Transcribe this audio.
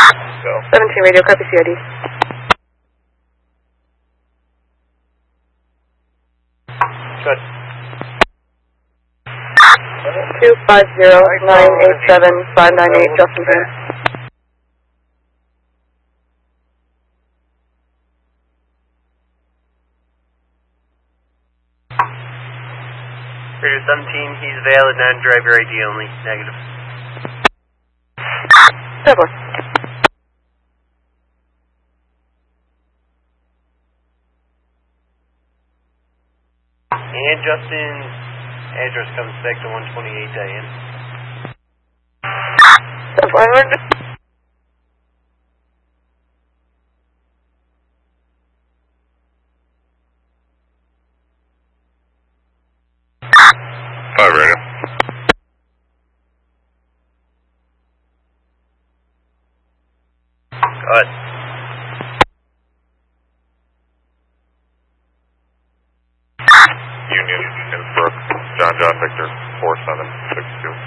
Go. 17 radio, copy CID. Good. 250-987-598, Justin Van. Radio 17, he's valid, non-driver ID only. Negative. Double. And Justin's address comes back to 128 Diane. Forward. Radio. Good. Union, Innsbruck, John Victor, 47.